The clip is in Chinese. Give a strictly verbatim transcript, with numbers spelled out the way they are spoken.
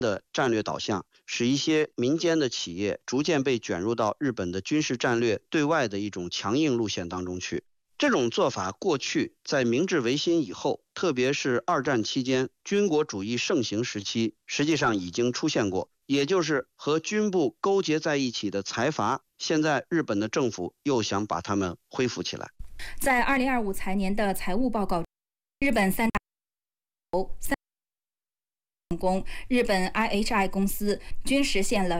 的战略导向，使一些民间的企业逐渐被卷入到日本的军事战略对外的一种强硬路线当中去。这种做法过去在明治维新以后，特别是二战期间军国主义盛行时期，实际上已经出现过，也就是和军部勾结在一起的财阀，现在日本的政府又想把它们恢复起来。 在二零二五财年的财务报告，日本三大三公日本 I H I 公司均实现了